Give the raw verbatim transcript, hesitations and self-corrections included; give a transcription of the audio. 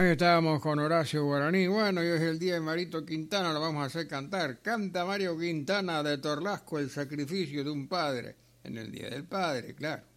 Ahí estábamos con Horacio Guaraní. Bueno, y hoy es el día de Marito Quintana, lo vamos a hacer cantar. Canta Mario Quintana de Torlasco, el sacrificio de un padre. En el Día del Padre, claro.